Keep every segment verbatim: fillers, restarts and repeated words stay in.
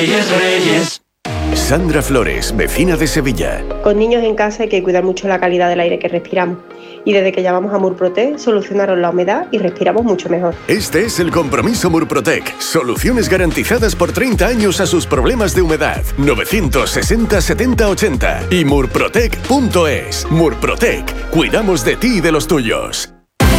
Reyes, Reyes. Sandra Flores, vecina de Sevilla. Con niños en casa hay que cuidar mucho la calidad del aire que respiramos. Y desde que llamamos a Murprotec solucionaron la humedad y respiramos mucho mejor. Este es el compromiso Murprotec. Soluciones garantizadas por treinta años a sus problemas de humedad. novecientos sesenta setenta ochenta y murprotec punto es. Murprotec. Cuidamos de ti y de los tuyos.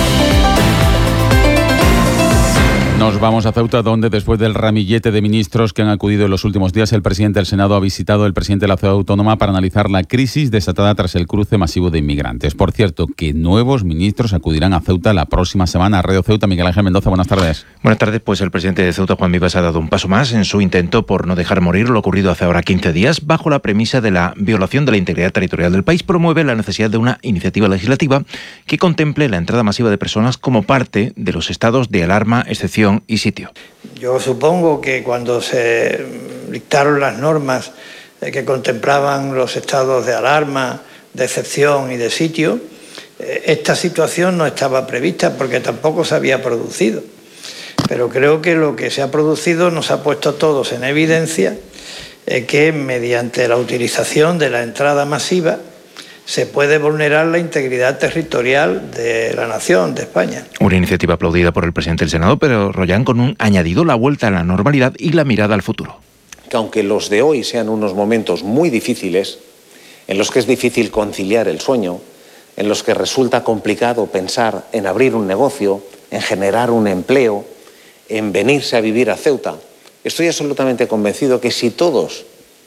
Nos vamos a Ceuta, donde después del ramillete de ministros que han acudido en los últimos días, el presidente del Senado ha visitado al presidente de la ciudad autónoma para analizar la crisis desatada tras el cruce masivo de inmigrantes. Por cierto, que nuevos ministros acudirán a Ceuta la próxima semana. A Radio Ceuta, Miguel Ángel Mendoza, buenas tardes. Buenas tardes, pues el presidente de Ceuta, Juan Vivas, ha dado un paso más en su intento por no dejar morir lo ocurrido hace ahora quince días. Bajo la premisa de la violación de la integridad territorial del país, promueve la necesidad de una iniciativa legislativa que contemple la entrada masiva de personas como parte de los estados de alarma, excepción y sitio. Yo supongo que cuando se dictaron las normas que contemplaban los estados de alarma, de excepción y de sitio, esta situación no estaba prevista porque tampoco se había producido. Pero creo que lo que se ha producido nos ha puesto a todos en evidencia que mediante la utilización de la entrada masiva se puede vulnerar la integridad territorial de la nación, de España. Una iniciativa aplaudida por el presidente del Senado, pero Rollán con un añadido: la vuelta a la normalidad y la mirada al futuro. Que aunque los de hoy sean unos momentos muy difíciles, en los que es difícil conciliar el sueño, en los que resulta complicado pensar en abrir un negocio, en generar un empleo, en venirse a vivir a Ceuta, estoy absolutamente convencido que si todos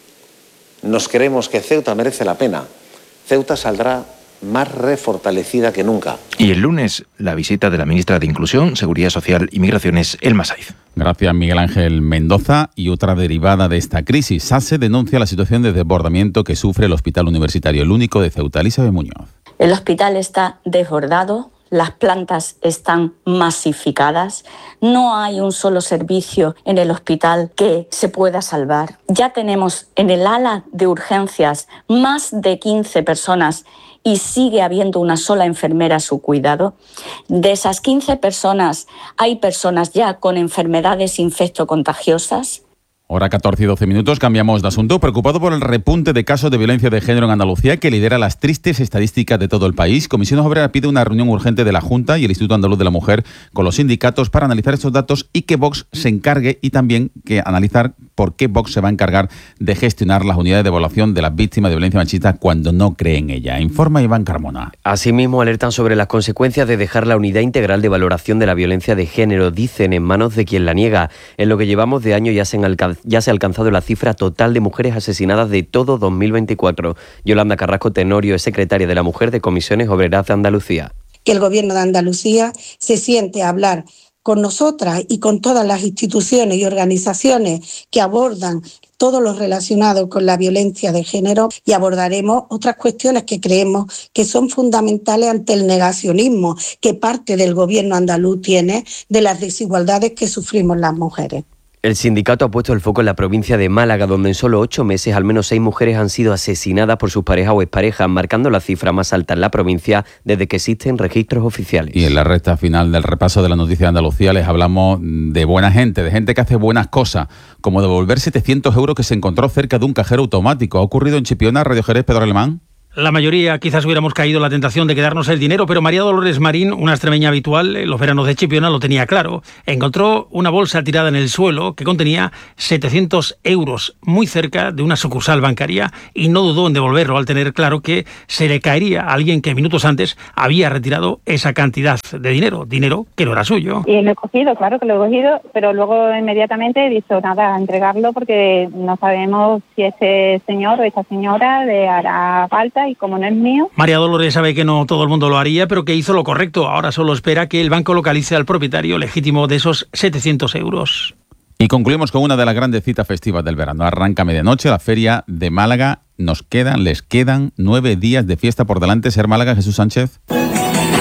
nos creemos que Ceuta merece la pena, Ceuta saldrá más refortalecida que nunca. Y el lunes, la visita de la ministra de Inclusión, Seguridad Social y Migraciones, Elma Saiz. Gracias, Miguel Ángel Mendoza. Y otra derivada de esta crisis. SASE denuncia la situación de desbordamiento que sufre el Hospital Universitario, el único de Ceuta. Elizabeth Muñoz. El hospital está desbordado. Las plantas están masificadas, no hay un solo servicio en el hospital que se pueda salvar. Ya tenemos en el ala de urgencias más de quince personas y sigue habiendo una sola enfermera a su cuidado. De esas quince personas, hay personas ya con enfermedades infectocontagiosas. Hora catorce y doce minutos, cambiamos de asunto. Preocupado por el repunte de casos de violencia de género en Andalucía, que lidera las tristes estadísticas de todo el país, Comisiones Obreras pide una reunión urgente de la Junta y el Instituto Andaluz de la Mujer con los sindicatos para analizar estos datos y que Vox se encargue, y también que analizar por qué Vox se va a encargar de gestionar las unidades de evaluación de las víctimas de violencia machista cuando no cree en ella. Informa Iván Carmona. Asimismo, alertan sobre las consecuencias de dejar la unidad integral de valoración de la violencia de género. Dicen, en manos de quien la niega. En lo que llevamos de año ya se, han alca- ya se ha alcanzado la cifra total de mujeres asesinadas de todo dos mil veinticuatro. Yolanda Carrasco Tenorio es secretaria de la Mujer de Comisiones Obreras de Andalucía. Que el Gobierno de Andalucía se siente a hablar con nosotras y con todas las instituciones y organizaciones que abordan todo lo relacionado con la violencia de género, y abordaremos otras cuestiones que creemos que son fundamentales ante el negacionismo que parte del Gobierno andaluz tiene de las desigualdades que sufrimos las mujeres. El sindicato ha puesto el foco en la provincia de Málaga, donde en solo ocho meses al menos seis mujeres han sido asesinadas por sus parejas o exparejas, marcando la cifra más alta en la provincia desde que existen registros oficiales. Y en la recta final del repaso de la noticia de Andalucía les hablamos de buena gente, de gente que hace buenas cosas, como devolver setecientos euros que se encontró cerca de un cajero automático. ¿Ha ocurrido en Chipiona, Radio Jerez, Pedro Alemán? La mayoría quizás hubiéramos caído en la tentación de quedarnos el dinero, pero María Dolores Marín, una extremeña habitual en los veranos de Chipiona, lo tenía claro. Encontró una bolsa tirada en el suelo que contenía setecientos euros, muy cerca de una sucursal bancaria, y no dudó en devolverlo al tener claro que se le caería a alguien que minutos antes había retirado esa cantidad de dinero, dinero que no era suyo. Y lo he cogido, claro que lo he cogido, pero luego inmediatamente he dicho, nada, a entregarlo porque no sabemos si ese señor o esa señora le hará falta, y como no es mío. María Dolores sabe que no todo el mundo lo haría, pero que hizo lo correcto. Ahora solo espera que el banco localice al propietario legítimo de esos setecientos euros. Y concluimos con una de las grandes citas festivas del verano. Arranca a medianoche la Feria de Málaga. Nos quedan, les quedan nueve días de fiesta por delante. Ser Málaga, Jesús Sánchez.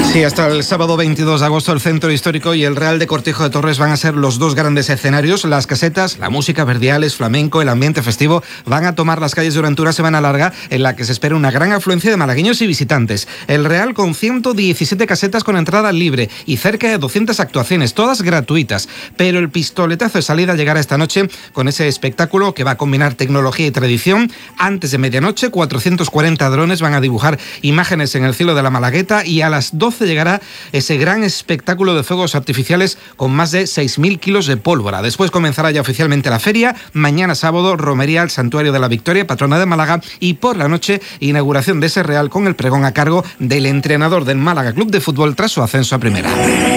Sí, hasta el sábado veintidós de agosto el Centro Histórico y el Real de Cortijo de Torres van a ser los dos grandes escenarios. Las casetas, la música, verdiales, flamenco, el ambiente festivo van a tomar las calles durante una semana larga en la que se espera una gran afluencia de malagueños y visitantes. El Real con ciento diecisiete casetas con entrada libre y cerca de doscientas actuaciones, todas gratuitas. Pero el pistoletazo de salida llegará esta noche con ese espectáculo que va a combinar tecnología y tradición. Antes de medianoche, cuatrocientos cuarenta drones van a dibujar imágenes en el cielo de la Malagueta y a las doce llegará ese gran espectáculo de fuegos artificiales con más de seis mil kilos de pólvora. Después comenzará ya oficialmente la feria. Mañana sábado, romería al Santuario de la Victoria, patrona de Málaga, y por la noche, inauguración de ese Real con el pregón a cargo del entrenador del Málaga Club de Fútbol tras su ascenso a primera.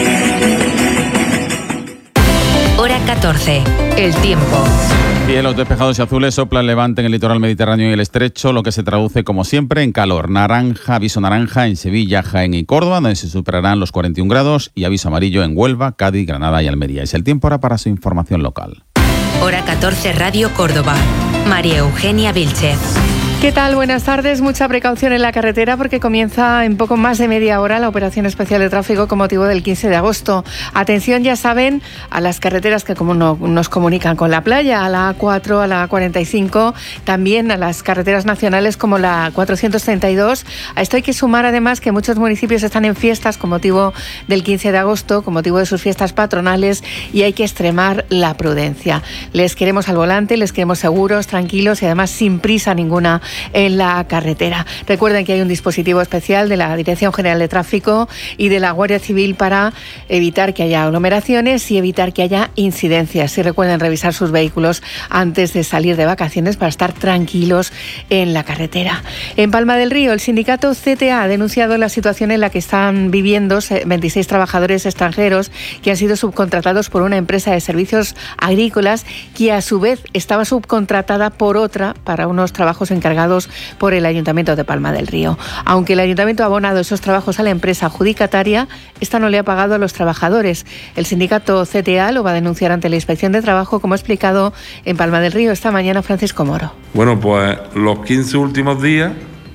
Hora catorce. El tiempo. Cielos despejados y azules, sopla el levante en el litoral mediterráneo y el estrecho, lo que se traduce como siempre en calor. Naranja, aviso naranja en Sevilla, Jaén y Córdoba, donde se superarán los cuarenta y un grados, y aviso amarillo en Huelva, Cádiz, Granada y Almería. Es el tiempo ahora para su información local. Hora catorce, Radio Córdoba. María Eugenia Vilchez. ¿Qué tal? Buenas tardes. Mucha precaución en la carretera porque comienza en poco más de media hora la operación especial de tráfico con motivo del quince de agosto. Atención, ya saben, a las carreteras que como no, nos comunican con la playa, a la A cuatro, a la A cuarenta y cinco, también a las carreteras nacionales como la cuatrocientos treinta y dos. A esto hay que sumar además que muchos municipios están en fiestas con motivo del quince de agosto, con motivo de sus fiestas patronales, y hay que extremar la prudencia. Les queremos al volante, les queremos seguros, tranquilos y además sin prisa ninguna en la carretera. Recuerden que hay un dispositivo especial de la Dirección General de Tráfico y de la Guardia Civil para evitar que haya aglomeraciones y evitar que haya incidencias. Y recuerden revisar sus vehículos antes de salir de vacaciones para estar tranquilos en la carretera. En Palma del Río, el sindicato C T A ha denunciado la situación en la que están viviendo veintiséis trabajadores extranjeros que han sido subcontratados por una empresa de servicios agrícolas que a su vez estaba subcontratada por otra para unos trabajos encargados por el Ayuntamiento de Palma del Río. Aunque el Ayuntamiento ha abonado esos trabajos a la empresa adjudicataria, esta no le ha pagado a los trabajadores. El sindicato C T A lo va a denunciar ante la Inspección de Trabajo, como ha explicado en Palma del Río esta mañana Francisco Moro. Bueno, pues los quince últimos días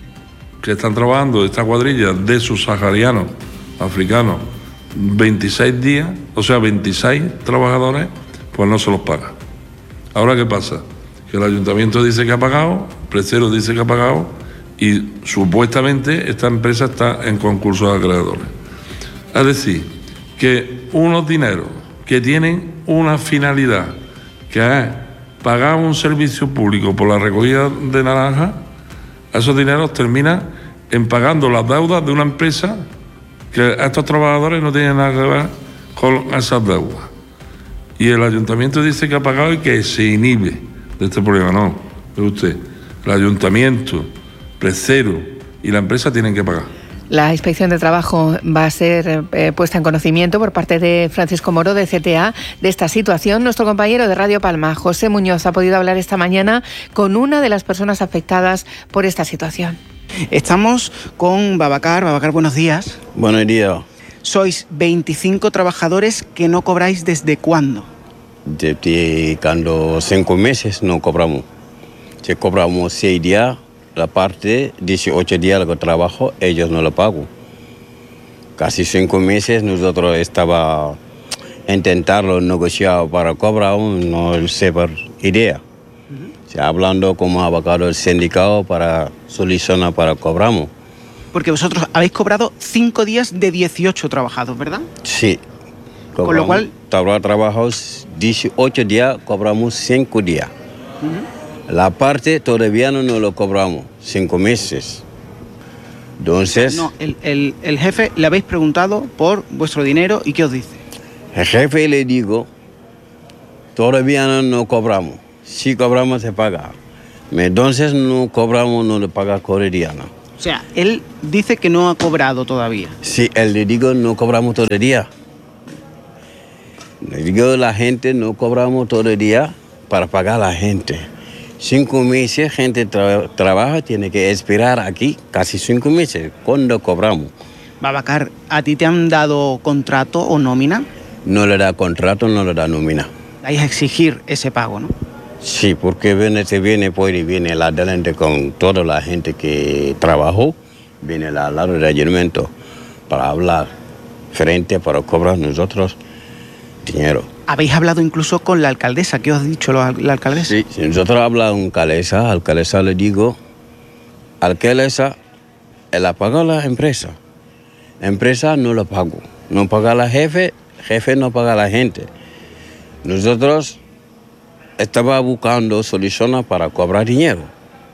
que están trabajando esta cuadrilla de subsaharianos africanos, veintiséis días, o sea, veintiséis trabajadores, pues no se los paga. ¿Ahora qué pasa? Que el Ayuntamiento dice que ha pagado, Presero dice que ha pagado y supuestamente esta empresa está en concurso de acreedores. Es decir, que unos dineros que tienen una finalidad, que es pagar un servicio público por la recogida de naranjas, esos dineros terminan en pagando las deudas de una empresa que estos trabajadores no tienen nada que ver con esas deudas. Y el Ayuntamiento dice que ha pagado y que se inhibe de este problema. No, ve usted, el Ayuntamiento, Presero y la empresa tienen que pagar. La Inspección de Trabajo va a ser eh, puesta en conocimiento por parte de Francisco Moro, de C T A, de esta situación. Nuestro compañero de Radio Palma, José Muñoz, ha podido hablar esta mañana con una de las personas afectadas por esta situación. Estamos con Babacar. Babacar, buenos días. Buenos días. Sois veinticinco trabajadores que no cobráis ¿desde cuándo? Desde cuando cinco meses no cobramos. Si cobramos seis días, la parte dieciocho días que trabajo, ellos no lo pagan. Casi cinco meses nosotros estaba intentando negociar para cobrar, no sé por idea. Uh-huh. O sea, hablando como abogado del sindicato para solucionar para cobramos. Porque vosotros habéis cobrado cinco días de dieciocho trabajados, ¿verdad? Sí. Cobramos, con lo cual... Trabajamos dieciocho días, cobramos cinco días. Uh-huh. La parte todavía no nos lo cobramos, cinco meses. Entonces... No, el, el, el jefe le habéis preguntado por vuestro dinero y ¿qué os dice? El jefe le digo, todavía no, no cobramos. Si cobramos se paga. Entonces no cobramos, no le paga Corrediana. O sea, él dice que no ha cobrado todavía. Sí, él le digo no cobramos todavía. Le digo la gente no cobramos todavía para pagar a la gente. Cinco meses, gente tra- trabaja, tiene que esperar aquí casi cinco meses. ¿Cuándo cobramos? Babacar, ¿a ti te han dado contrato o nómina? No le da contrato, no le da nómina. Vais a exigir ese pago, ¿no? Sí, porque viene, se viene, pues viene la adelante con toda la gente que trabajó, viene al lado del ayuntamiento para hablar frente, para cobrar nosotros dinero. ¿Habéis hablado incluso con la alcaldesa? ¿Qué os ha dicho la, la alcaldesa? Sí, si nosotros hablamos con la alcaldesa, alcaldesa le digo, alcaldesa, la paga la empresa. Empresa no la pago. No paga la jefe, jefe no paga la gente. Nosotros estamos buscando soluciones para cobrar dinero.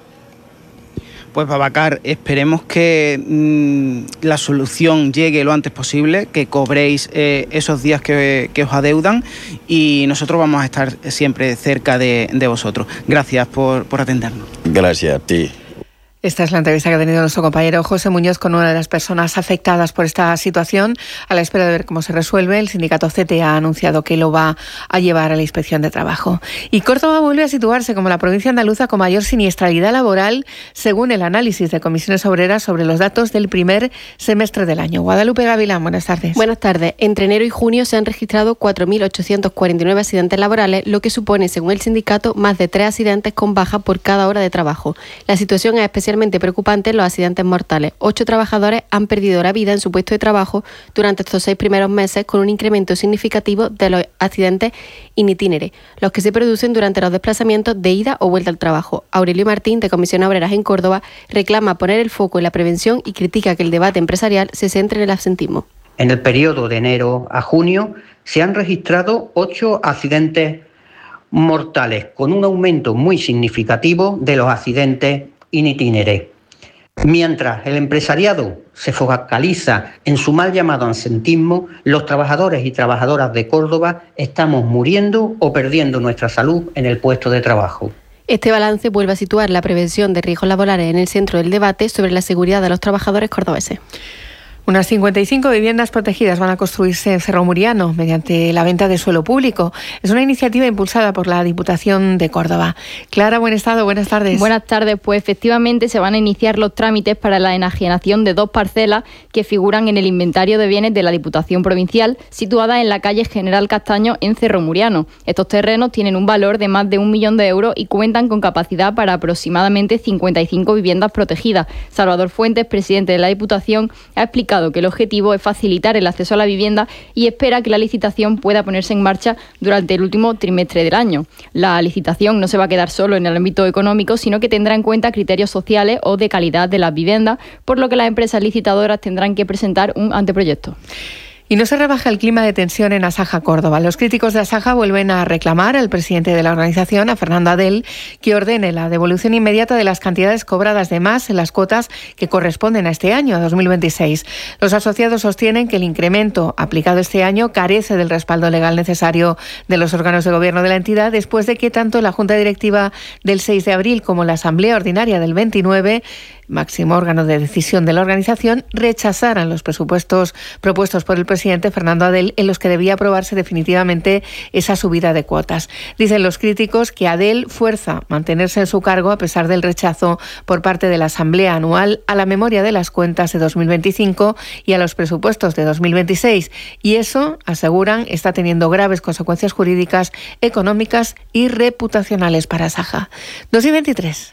Pues Babacar, esperemos que mmm, la solución llegue lo antes posible, que cobréis eh, esos días que, que os adeudan y nosotros vamos a estar siempre cerca de, de vosotros. Gracias por, por atendernos. Gracias a ti. Esta es la entrevista que ha tenido nuestro compañero José Muñoz con una de las personas afectadas por esta situación. A la espera de ver cómo se resuelve, el sindicato C E T E ha anunciado que lo va a llevar a la Inspección de Trabajo. Y Córdoba vuelve a situarse como la provincia andaluza con mayor siniestralidad laboral, según el análisis de Comisiones Obreras sobre los datos del primer semestre del año. Guadalupe Gavilán, buenas tardes. Buenas tardes. Entre enero y junio se han registrado cuatro mil ochocientos cuarenta y nueve accidentes laborales, lo que supone, según el sindicato, más de tres accidentes con baja por cada hora de trabajo. La situación es especialmente preocupante en los accidentes mortales. Ocho trabajadores han perdido la vida en su puesto de trabajo durante estos seis primeros meses, con un incremento significativo de los accidentes in itinere, los que se producen durante los desplazamientos de ida o vuelta al trabajo. Aurelio Martín, de Comisiones Obreras en Córdoba, reclama poner el foco en la prevención y critica que el debate empresarial se centre en el absentismo. En el periodo de enero a junio se han registrado ocho accidentes mortales, con un aumento muy significativo de los accidentes in itinere. Mientras el empresariado se focaliza en su mal llamado absentismo, los trabajadores y trabajadoras de Córdoba estamos muriendo o perdiendo nuestra salud en el puesto de trabajo. Este balance vuelve a situar la prevención de riesgos laborales en el centro del debate sobre la seguridad de los trabajadores cordobeses. Unas cincuenta y cinco viviendas protegidas van a construirse en Cerro Muriano mediante la venta de suelo público. Es una iniciativa impulsada por la Diputación de Córdoba. Clara Buen Estado, buenas tardes. Buenas tardes. Pues efectivamente se van a iniciar los trámites para la enajenación de dos parcelas que figuran en el inventario de bienes de la Diputación Provincial, situadas en la calle General Castaño en Cerro Muriano. Estos terrenos tienen un valor de más de un millón de euros y cuentan con capacidad para aproximadamente cincuenta y cinco viviendas protegidas. Salvador Fuentes, presidente de la Diputación, ha explicado que el objetivo es facilitar el acceso a la vivienda y espera que la licitación pueda ponerse en marcha durante el último trimestre del año. La licitación no se va a quedar solo en el ámbito económico, sino que tendrá en cuenta criterios sociales o de calidad de las viviendas, por lo que las empresas licitadoras tendrán que presentar un anteproyecto. Y no se rebaja el clima de tensión en Asaja Córdoba. Los críticos de Asaja vuelven a reclamar al presidente de la organización, a Fernando Adel, que ordene la devolución inmediata de las cantidades cobradas de más en las cuotas que corresponden a este año, a dos mil veintiséis. Los asociados sostienen que el incremento aplicado este año carece del respaldo legal necesario de los órganos de gobierno de la entidad, después de que tanto la Junta Directiva del seis de abril como la Asamblea Ordinaria del veintinueve, máximo órgano de decisión de la organización, rechazaran los presupuestos propuestos por el presidente Fernando Adel, en los que debía aprobarse definitivamente esa subida de cuotas. Dicen los críticos que Adel fuerza mantenerse en su cargo a pesar del rechazo por parte de la Asamblea Anual a la memoria de las cuentas de dos mil veinticinco y a los presupuestos de dos mil veintiséis. Y eso, aseguran, está teniendo graves consecuencias jurídicas, económicas y reputacionales para Asaja. dos y veintitrés.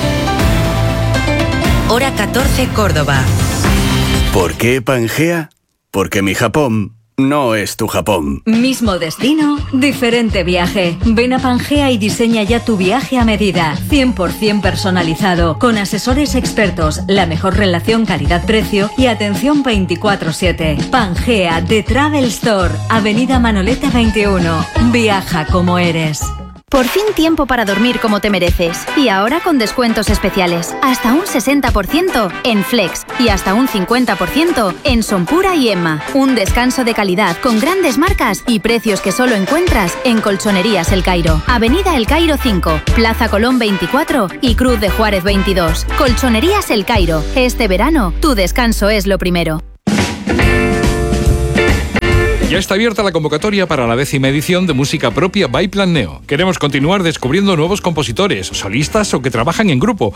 Hora catorce, Córdoba. ¿Por qué Pangea? Porque mi Japón no es tu Japón. Mismo destino, diferente viaje. Ven a Pangea y diseña ya tu viaje a medida. cien por ciento personalizado, con asesores expertos, la mejor relación calidad-precio y atención veinticuatro siete. Pangea, The Travel Store, Avenida Manolete veintiuno. Viaja como eres. Por fin tiempo para dormir como te mereces. Y ahora con descuentos especiales. Hasta un sesenta por ciento en Flex y hasta un cincuenta por ciento en Sonpura y Emma. Un descanso de calidad con grandes marcas y precios que solo encuentras en Colchonerías El Cairo. Avenida El Cairo cinco, Plaza Colón veinticuatro y Cruz de Juárez veintidós. Colchonerías El Cairo. Este verano, tu descanso es lo primero. Ya está abierta la convocatoria para la décima edición de Música Propia by Plan Neo. Queremos continuar descubriendo nuevos compositores, solistas o que trabajan en grupo.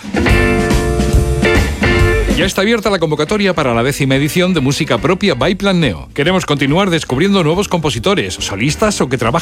Ya está abierta la convocatoria para la décima edición de Música Propia by Plan Neo. Queremos continuar descubriendo nuevos compositores, solistas o que trabajan